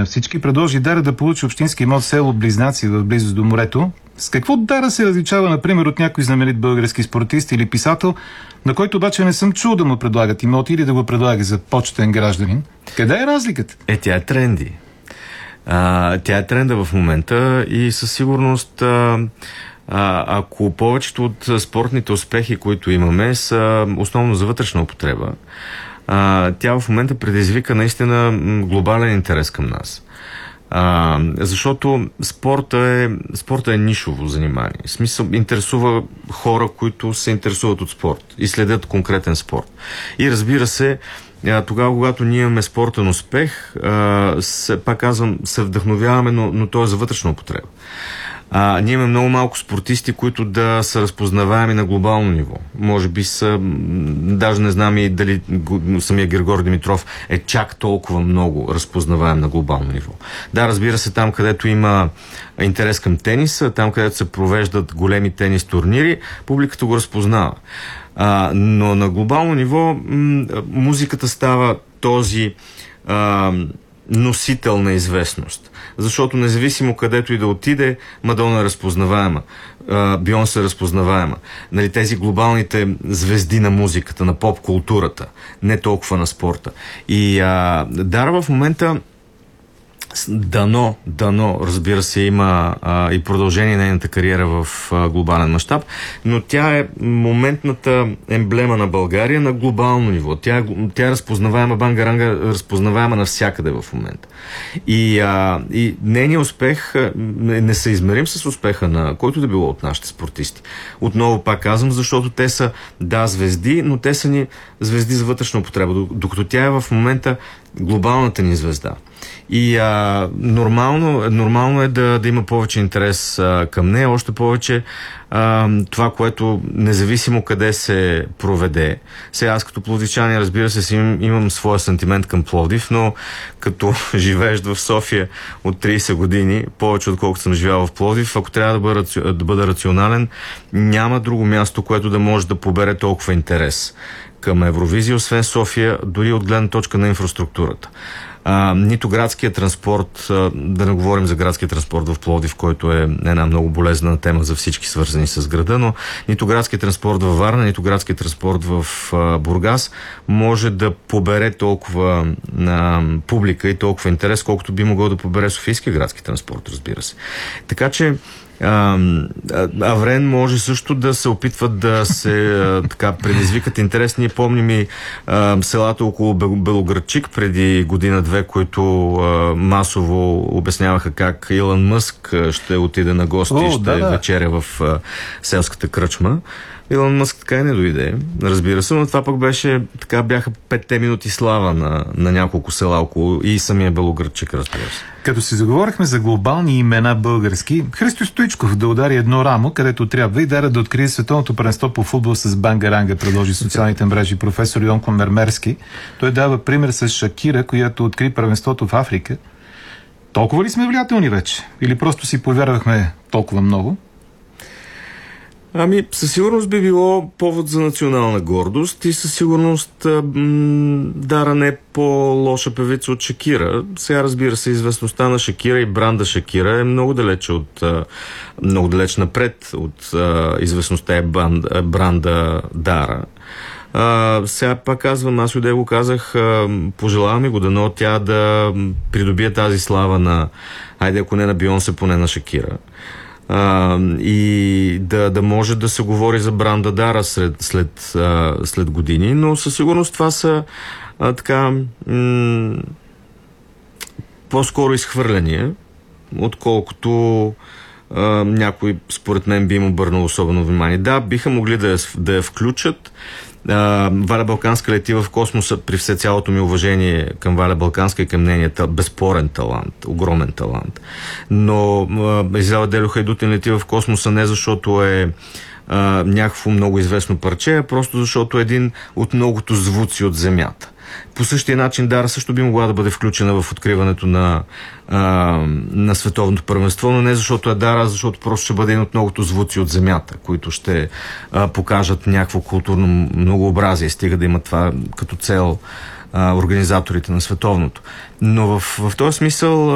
на всички, предложи Дара да получи общински имот в село Близнаци в близост до морето. С какво Дара се различава, например, от някой знаменит български спортист или писател, на който обаче не съм чул да му предлагат имоти или да го предлага за почтен гражданин? Къде е разликата? Тя е тренди. Тя е тренда в момента и със сигурност ако повечето от спортните успехи, които имаме, са основно за вътрешна употреба, тя в момента предизвика наистина глобален интерес към нас. Защото спорта е нишово занимание. В смисъл, интересува хора, които се интересуват от спорт и следят конкретен спорт. И разбира се, тогава, когато ние имаме спортен успех, пак казвам, се вдъхновяваме, но то е за вътрешна употреба. Ние имаме много малко спортисти, които да са разпознаваеми на глобално ниво. Може би даже не знам и дали самия Григор Димитров е чак толкова много разпознаваем на глобално ниво. Да, разбира се, там където има интерес към тениса, там където се провеждат големи тенис турнири, публиката го разпознава. Но на глобално ниво музиката става този носител на известност. Защото независимо където и да отиде, Мадона е разпознаваема, Бионсе е разпознаваема. Нали, тези глобалните звезди на музиката, на поп-културата, не толкова на спорта. И Дара в момента дано, разбира се, има и продължение на нейната кариера в глобален мащаб, но тя е моментната емблема на България на глобално ниво. Тя е разпознаваема, Бангаранга е разпознаваема навсякъде в момента. И нейният успех не се измерим с успеха на който да било от нашите спортисти. Отново пак казвам, защото те са, звезди, но те са ни звезди за вътрешна употреба, докато тя е в момента глобалната ни звезда. И нормално е да има повече интерес към нея, още повече това, което независимо къде се проведе. Сега аз като пловдивчанин, разбира се, имам своя сантимент към Пловдив, но като живеещ в София от 30 години, повече отколкото съм живял в Пловдив, ако трябва да бъда рационален, няма друго място, което да може да побере толкова интерес към Евровизия, освен София, дори от гледна точка на инфраструктурата. Нито градския транспорт, да не говорим за градския транспорт в Пловдив, който е една много болезнена тема за всички свързани с града, но нито градския транспорт във Варна, нито градския транспорт в Бургас може да побере толкова публика и толкова интерес, колкото би могъл да побере софийския градски транспорт, разбира се. Така че Аврен може също да се опитват да се предизвикат интерес. Ние помним и селата около Белоградчик преди година-две, които масово обясняваха как Илон Мъск ще отиде на гости и ще вечеря в селската кръчма. Илон Мъск така и не дойде, разбира се, но това пък бяха 5 минути слава на няколко села около и самия Белоградчик, разбира се. Като си заговорихме за глобални имена български, Христо Стоичков да удари едно рамо, където трябва и Дара да открие световното първенство по футбол с Бангаранга, предложи социалните мрежи професор Йонко Мермерски. Той дава пример с Шакира, която откри първенството в Африка. Толкова ли сме влиятелни вече? Или просто си повярвахме толкова много? Със сигурност би било повод за национална гордост и със сигурност Дара не е по-лоша певица от Шакира. Сега, разбира се, известността на Шакира и бранда Шакира е много далеч напред от известността бранда Дара. Сега пак казвам, аз и го казах, пожелавам и го, дано тя да придобие тази слава на, ако не на Бионсе, поне на Шакира. И да може да се говори за бранда Дара след години, но със сигурност това са по-скоро изхвърляния, отколкото някой според мен би им обърнал особено внимание. Да, биха могли да я включат. Валя Балканска лети в космоса, при все цялото ми уважение към Валя Балканска и към нейния безспорен талант, огромен талант. Но Изела Делю Хайдутин лети в космоса не защото е някакво много известно парче, а просто защото е един от многото звуци от Земята. По същия начин Дара също би могла да бъде включена в откриването на световното първенство, но не защото е Дара, а защото просто ще бъде един от многото звуци от Земята, които ще покажат някакво културно многообразие, стига да има това като цел организаторите на световното. Но в този смисъл